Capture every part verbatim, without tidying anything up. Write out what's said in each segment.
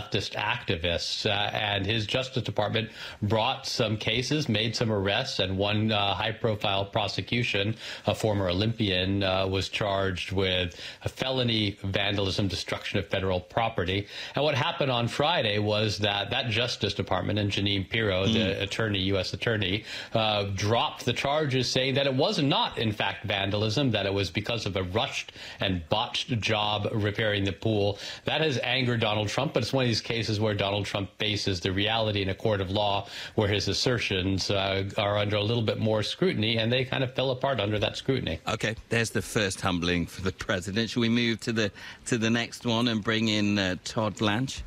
leftist activists. Uh, and his Justice Department brought some cases, made some arrests, and one uh, high-profile prosecution, a former Olympian, uh, was charged with a felony vandalism, destruction of federal property. And what happened on Friday was that that Justice Department and Jeanine Pirro, mm. the attorney, U S attorney, uh, dropped the charges, saying that it was not, in fact, vandalism, that it was because of a rushed and botched job repairing the pool. That has angered Donald Trump, but it's one of these cases where Donald Trump faces the reality in a court of law where his assertions uh, are under a little bit more scrutiny, and they kind of fell apart under that scrutiny. Okay, there's the first humbling for the president. Shall we move to the to the next one and bring in uh, Todd Blanche?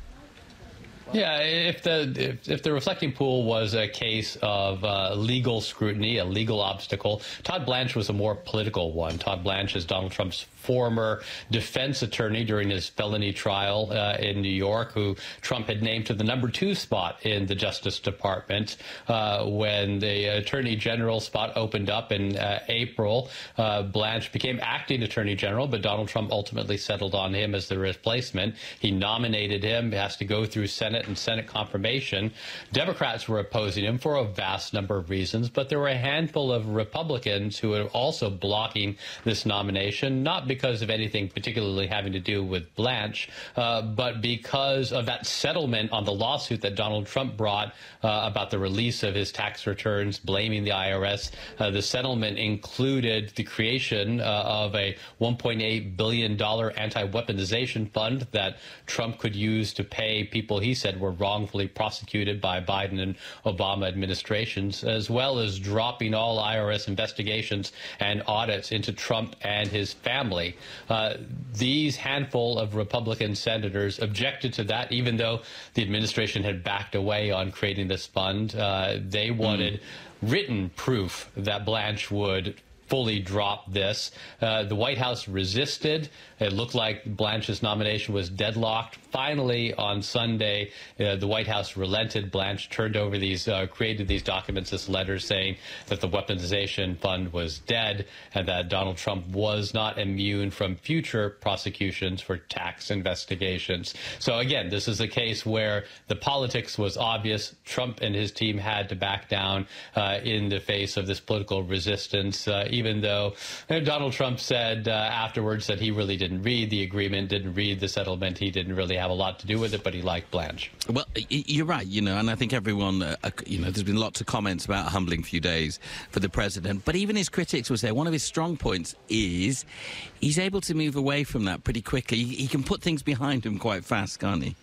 Yeah, if the if, if the reflecting pool was a case of uh, legal scrutiny, a legal obstacle, Todd Blanche was a more political one. Todd Blanche is Donald Trump's former defense attorney during his felony trial uh, in New York, who Trump had named to the number two spot in the Justice Department. Uh, when the Attorney General spot opened up in uh, April, uh, Blanche became acting Attorney General, but Donald Trump ultimately settled on him as the replacement. He nominated him. He has to go through Senate and Senate confirmation. Democrats were opposing him for a vast number of reasons, but there were a handful of Republicans who were also blocking this nomination, not because of anything particularly having to do with Blanche, uh, but because of that settlement on the lawsuit that Donald Trump brought uh, about the release of his tax returns, blaming the I R S. Uh, the settlement included the creation uh, of a one point eight billion dollars anti-weaponization fund that Trump could use to pay people he said were wrongfully prosecuted by Biden and Obama administrations, as well as dropping all I R S investigations and audits into Trump and his family. Uh, these handful of Republican senators objected to that, even though the administration had backed away on creating this fund. Uh, they wanted mm. written proof that Blanche would fully drop this. Uh, the White House resisted. It looked like Blanche's nomination was deadlocked. Finally, on Sunday, uh, the White House relented. Blanche turned over these, uh, created these documents, this letter saying that the weaponization fund was dead and that Donald Trump was not immune from future prosecutions for tax investigations. So again, this is a case where the politics was obvious. Trump and his team had to back down uh, in the face of this political resistance, uh, even though uh, Donald Trump said uh, afterwards that he really didn't read the agreement, didn't read the settlement. He didn't really have a lot to do with it, but he liked Blanche. Well, you're right, you know, and I think everyone, uh, you know, there's been lots of comments about a humbling few days for the president, but even his critics will say one of his strong points is he's able to move away from that pretty quickly. He, he can put things behind him quite fast, can't he?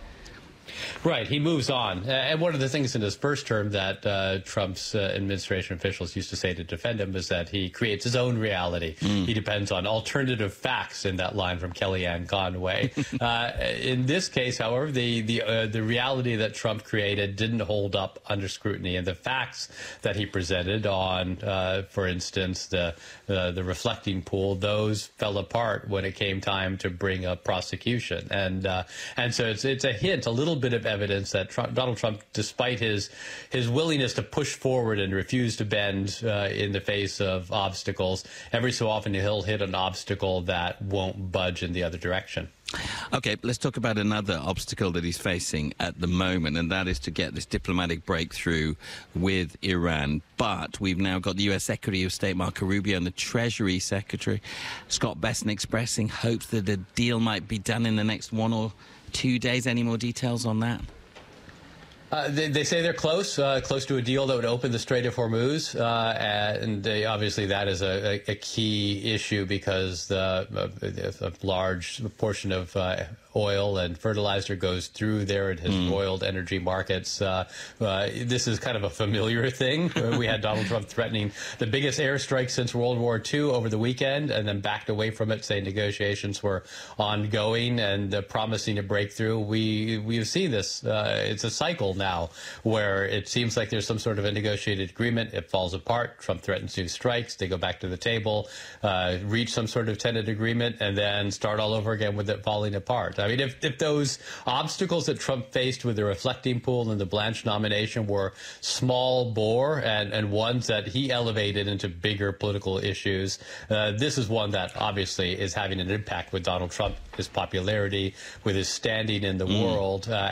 Right, he moves on. Uh, and one of the things in his first term that uh, Trump's uh, administration officials used to say to defend him is that he creates his own reality. Mm. He depends on alternative facts, in that line from Kellyanne Conway. uh, in this case, however, the the, uh, the reality that Trump created didn't hold up under scrutiny. And the facts that he presented on, uh, for instance, the, uh, the reflecting pool, those fell apart when it came time to bring a prosecution. And, uh, and so it's, it's a hint, a little bit of evidence that Trump, Donald Trump, despite his his willingness to push forward and refuse to bend uh, in the face of obstacles, every so often he'll hit an obstacle that won't budge in the other direction. Okay, let's talk about another obstacle that he's facing at the moment, and that is to get this diplomatic breakthrough with Iran. But we've now got the U S Secretary of State Marco Rubio and the Treasury Secretary Scott Bessent expressing hopes that a deal might be done in the next one or two days. Any more details on that? Uh, they, they say they're close, uh, close to a deal that would open the Strait of Hormuz, uh, and they, obviously that is a, a, a key issue because the, a, a large portion of uh, oil and fertilizer goes through there. It has mm. roiled energy markets. Uh, uh, this is kind of a familiar thing. We had Donald Trump threatening the biggest airstrike since World War Two over the weekend and then backed away from it, saying negotiations were ongoing and uh, promising a breakthrough. We, we've seen this. Uh, it's a cycle now where it seems like there's some sort of a negotiated agreement. It falls apart. Trump threatens new strikes. They go back to the table, uh, reach some sort of tentative agreement, and then start all over again with it falling apart. I mean, if, if those obstacles that Trump faced with the reflecting pool and the Blanche nomination were small bore and, and ones that he elevated into bigger political issues, uh, this is one that obviously is having an impact with Donald Trump, his popularity, with his standing in the mm. world. Uh,